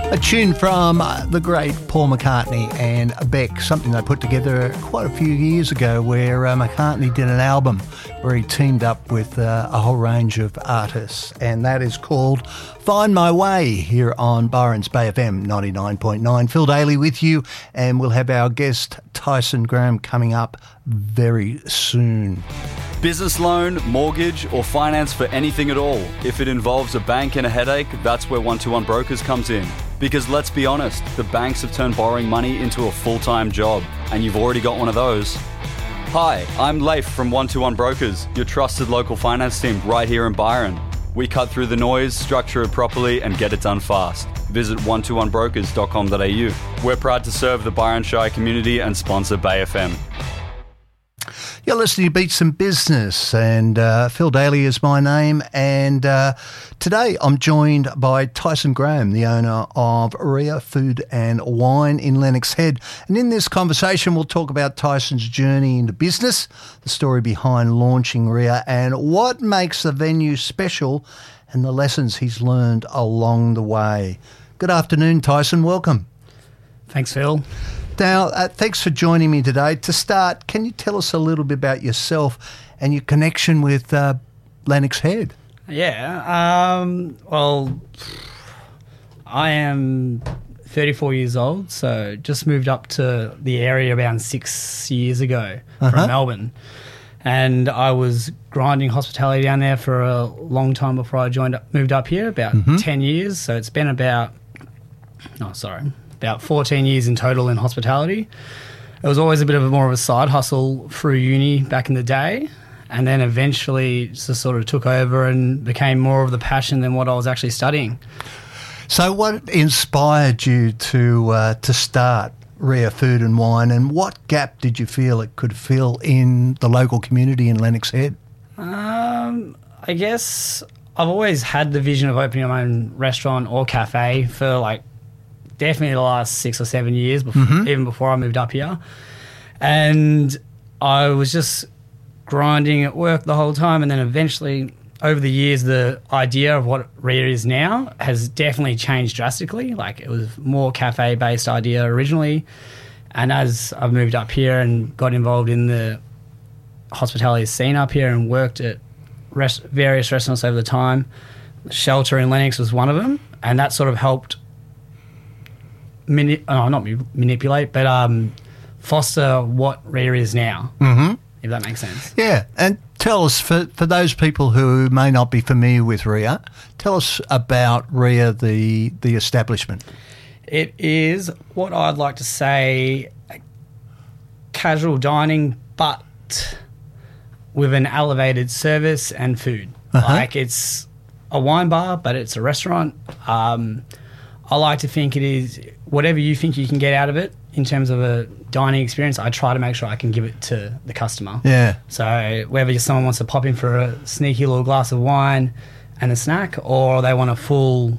A tune from the great Paul McCartney and Beck, something they put together quite a few years ago where McCartney did an album where he teamed up with a whole range of artists, and that is called Find My Way here on Byron's Bay FM 99.9. Phil Daly with you, and we'll have our guest Tyson Graham coming up very soon. Business loan, mortgage, or finance for anything at all. If it involves a bank and a headache, that's where 121 Brokers comes in. Because let's be honest, the banks have turned borrowing money into a full-time job, and you've already got one of those. Hi, I'm Leif from 121 Brokers, your trusted local finance team right here in Byron. We cut through the noise, structure it properly, and get it done fast. Visit 121brokers.com.au. We're proud to serve the Byron Shire community and sponsor Bay FM. You're listening to Beats and Business, and Phil Daly is my name, and today I'm joined by Tyson Graham, the owner of Ria Food and Wine in Lennox Head. And in this conversation we'll talk about Tyson's journey into business, the story behind launching Ria, and what makes the venue special and the lessons he's learned along the way. Good afternoon, Tyson. Welcome. Thanks, Phil. Now, thanks for joining me today. To start, can you tell us a little bit about yourself and your connection with Lennox Head? Yeah. Well, I am 34 years old, so just moved up to the area about 6 years ago from Melbourne. And I was grinding hospitality down there for a long time before I moved up here, about 10 years. So it's been about 14 years in total in hospitality. It was always a bit of more of a side hustle through uni back in the day, and then eventually just sort of took over and became more of the passion than what I was actually studying. So what inspired you to start Ria Food and Wine, and what gap did you feel it could fill in the local community in Lennox Head? I guess I've always had the vision of opening my own restaurant or cafe for definitely the last 6 or 7 years, even before I moved up here. And I was just grinding at work the whole time, and then eventually over the years the idea of what Ria is now has definitely changed drastically. It was more cafe-based idea originally, and as I've moved up here and got involved in the hospitality scene up here and worked at various restaurants over the time, Shelter in Lennox was one of them, and that sort of helped foster what Ria is now, if that makes sense. Yeah, and tell us, for those people who may not be familiar with Ria, tell us about Ria, the establishment. It is what I'd like to say casual dining, but with an elevated service and food. It's a wine bar, but it's a restaurant. I like to think it is whatever you think you can get out of it in terms of a dining experience. I try to make sure I can give it to the customer. Yeah. So whether someone wants to pop in for a sneaky little glass of wine and a snack, or they want a full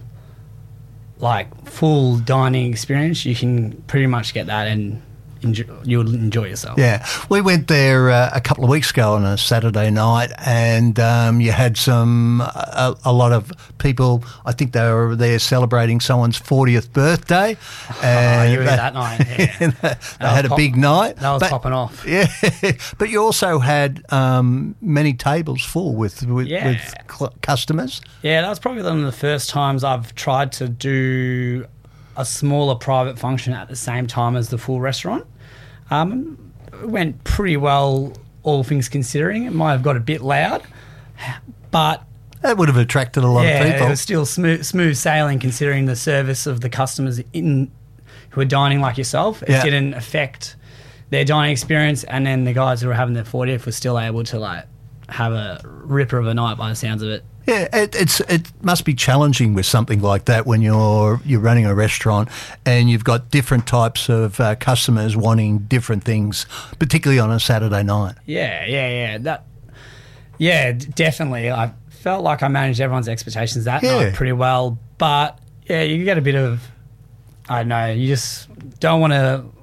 dining experience, you can pretty much get that and you'll enjoy yourself. Yeah. We went there a couple of weeks ago on a Saturday night, and you had a lot of people. I think they were there celebrating someone's 40th birthday. You were that night, yeah. They had a big night. That was popping off. Yeah. But you also had many tables full with customers. Yeah, that was probably one of the first times I've tried to do a smaller private function at the same time as the full restaurant. It went pretty well, all things considering. It might have got a bit loud, but that would have attracted a lot of people. It was still smooth sailing considering the service of the customers who are dining like yourself. It didn't affect their dining experience, and then the guys who were having their 40th were still able to have a ripper of a night by the sounds of it. Yeah, it must be challenging with something like that when you're running a restaurant and you've got different types of customers wanting different things, particularly on a Saturday night. Yeah. Definitely. I felt like I managed everyone's expectations that night pretty well, but you get a bit of, I don't know, you just don't want to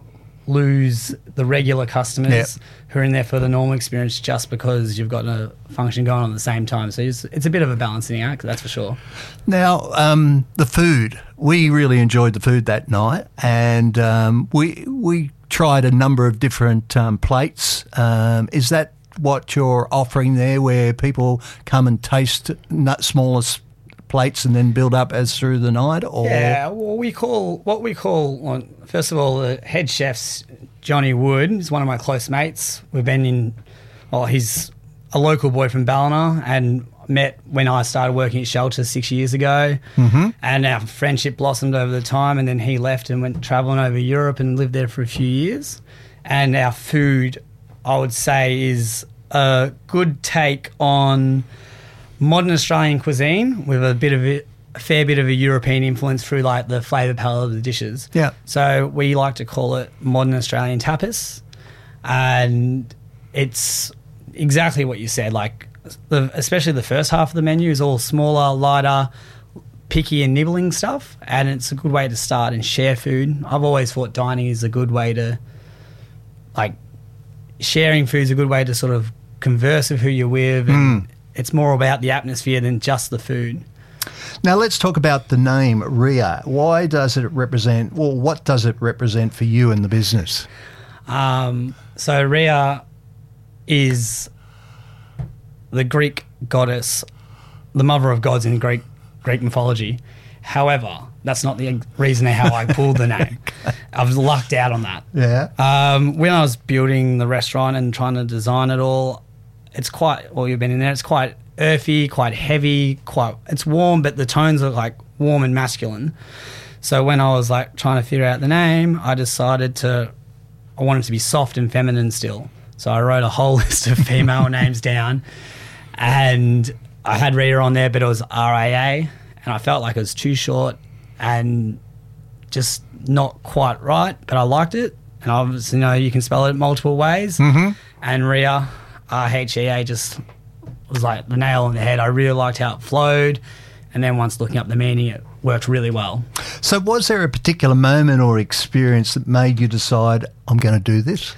lose the regular customers Yep. who are in there for the normal experience just because you've got a function going on at the same time. So it's a bit of a balancing act, that's for sure. Now, the food. We really enjoyed the food that night, and we tried a number of different plates. Is that what you're offering there, where people come and taste smallest plates and then build up as through the night? Or Yeah, well, well, first of all, the head chef's Johnny Wood is one of my close mates. We've been he's a local boy from Ballina and met when I started working at Shelter 6 years ago. Mm-hmm. And our friendship blossomed over the time, and then he left and went travelling over Europe and lived there for a few years. And our food, I would say, is a good take on modern Australian cuisine with a fair bit of a European influence through like the flavour palette of the dishes. Yeah. So we like to call it modern Australian tapas, and it's exactly what you said. Like especially the first half of the menu is all smaller, lighter, picky and nibbling stuff, and it's a good way to start and share food. I've always thought dining is a good way to, like, sharing food is a good way to sort of converse with who you're with, and it's more about the atmosphere than just the food. Now let's talk about the name Ria. Why does it represent? Well, what does it represent for you in the business? So Ria is the Greek goddess, the mother of gods in Greek mythology. However, that's not the reason how I pulled the name. I've lucked out on that. Yeah. When I was building the restaurant and trying to design it all, it's quite, well, you've been in there, it's quite earthy, quite heavy, it's warm, but the tones are like warm and masculine. So when I was like trying to figure out the name, I decided I wanted to be soft and feminine still. So I wrote a whole list of female names down, and I had Ria on there, but it was RAA, and I felt like it was too short and just not quite right, but I liked it. And obviously, you can spell it multiple ways. Mm-hmm. And Ria, RHEA, just was like the nail on the head. I really liked how it flowed. And then once looking up the meaning, it worked really well. So was there a particular moment or experience that made you decide, I'm going to do this?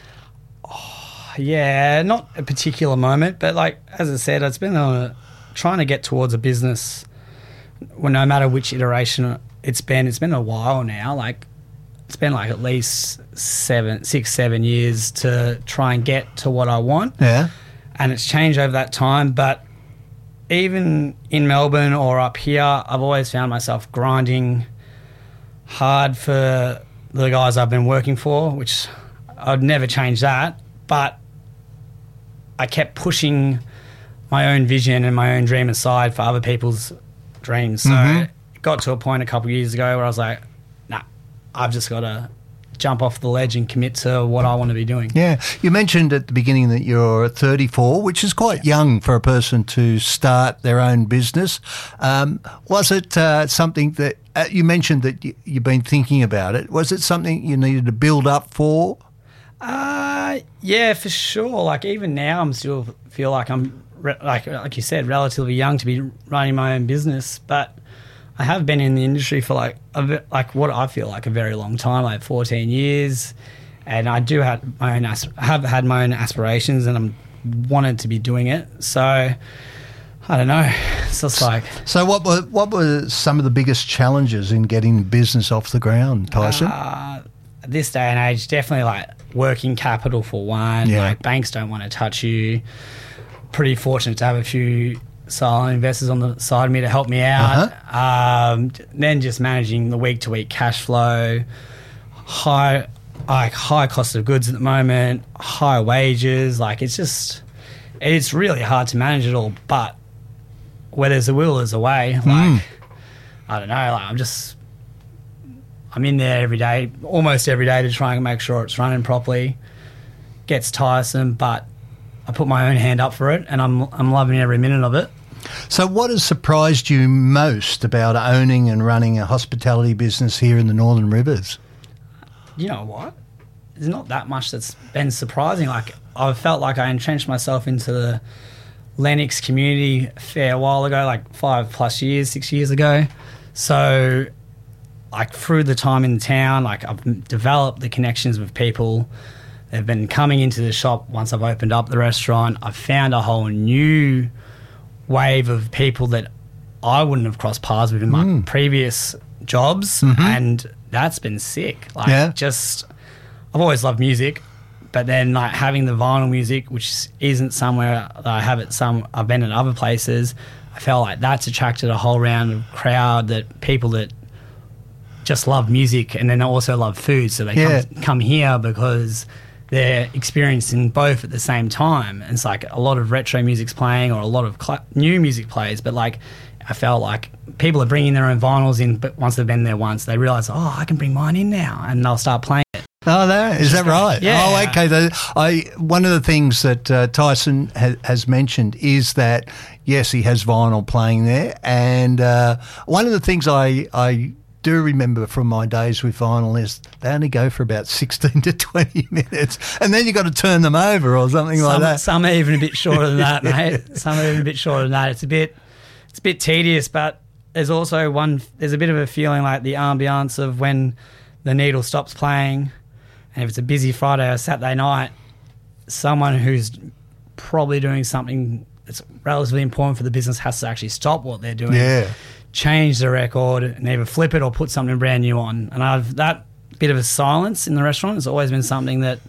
Yeah, not a particular moment, but like, as I said, it's been trying to get towards a business, well, no matter which iteration it's been a while now. Like, it's been like at least 6-7 years to try and get to what I want. Yeah. And it's changed over that time. But even in Melbourne or up here, I've always found myself grinding hard for the guys I've been working for, which I'd never change that. But I kept pushing my own vision and my own dream aside for other people's dreams. So it got to a point a couple of years ago where I was like, nah, I've just got to jump off the ledge and commit to what I want to be doing. Yeah. You mentioned at the beginning that you're 34, which is quite young for a person to start their own business. Was it something that you mentioned that you've been thinking about it? Was it something you needed to build up for? Yeah, for sure. Like, even now, I'm still feel like I'm like you said, relatively young to be running my own business, but I have been in the industry for like what I feel like a very long time, like 14 years, and I do have had my own aspirations, and I'm wanted to be doing it. So I don't know. It's just like. So what were some of the biggest challenges in getting business off the ground, Tyson? At this day and age, definitely like working capital for one. Yeah. Like, banks don't want to touch you. Pretty fortunate to have a few silent investors on the side of me to help me out. Then just managing the week-to-week cash flow, high cost of goods at the moment, high wages. Like, it's really hard to manage it all. But where there's a will, there's a way. Like, I don't know. Like, I'm in there every day, almost every day, to try and make sure it's running properly. Gets tiresome, but I put my own hand up for it, and I'm loving every minute of it. So what has surprised you most about owning and running a hospitality business here in the Northern Rivers? You know what? There's not that much that's been surprising. Like, I felt like I entrenched myself into the Lennox community a fair while ago, like 6 years ago. So like through the time in town, like I've developed the connections with people. They've been coming into the shop once I've opened up the restaurant. I've found a whole new wave of people that I wouldn't have crossed paths with in my previous jobs, and that's been sick. Like, I've always loved music, but then like having the vinyl music, which isn't somewhere that I have at I've been at other places. I felt like that's attracted a whole round of crowd, that people that just love music and then also love food, so they come here because they're experiencing both at the same time. And it's like a lot of retro music's playing, or a lot of new music plays, but like I felt like people are bringing their own vinyls in, but once they've been there once, they realise, oh, I can bring mine in now, and they'll start playing it. Oh, no, is that right? Yeah. Oh, okay. One of the things that Tyson has mentioned is that, yes, he has vinyl playing there, and one of the things I do remember from my days with vinyl is they only go for about 16 to 20 minutes, and then you've got to turn them over or something like that. Some are even a bit shorter than that, mate. Some are even a bit shorter than that. It's a bit tedious, but there's also there's a bit of a feeling like the ambience of when the needle stops playing, and if it's a busy Friday or Saturday night, someone who's probably doing something that's relatively important for the business has to actually stop what they're doing, change the record, and either flip it or put something brand new on. And that bit of a silence in the restaurant has always been something that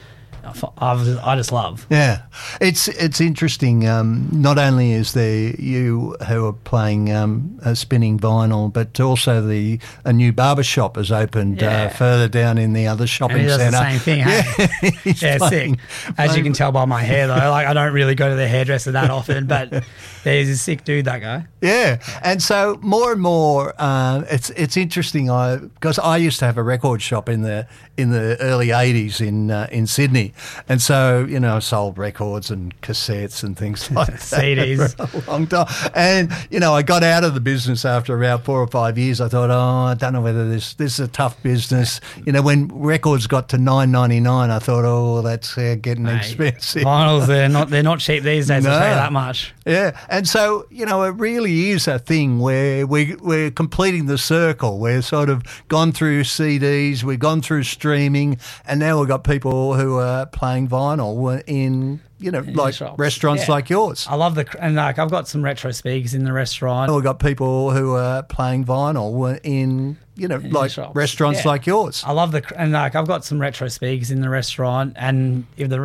I just love. Yeah, it's interesting. Not only is there you who are playing spinning vinyl, but also a new barber shop has opened further down in the other shopping centre. The same thing. Hey? Sick. As you can tell by my hair, though, like I don't really go to the hairdresser that often, but there's a sick dude, that guy. Yeah, and so more and more, it's interesting. Because I used to have a record shop in the early '80s in Sydney. And so, I sold records and cassettes and things like that CDs for a long time. And, I got out of the business after about 4 or 5 years. I thought, I don't know whether this is a tough business. When records got to $9.99, I thought, that's getting expensive. Vinyls, they're not cheap these days, I'll tell you that much. Yeah. And so, it really is a thing where we're completing the circle. We're sort of gone through CDs, we've gone through streaming, and now we've got people who are playing vinyl in like shops. Restaurants like yours. I love I've got some retro speakers in the restaurant. We've got people who are playing vinyl in like shops. restaurants like yours. I love I've got some retro speakers in the restaurant, and if the